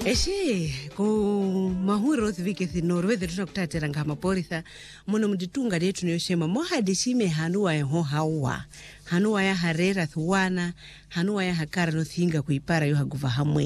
Eshi ku mahuro thivike thinorwe thetuna kutatera ngama poritha muno mditunga letu niyoshema mohadishime hanuwa ya hawa hanuwa ya harera thuwana hanuwa ya hakara no thinga kuipara yo haguva hamwe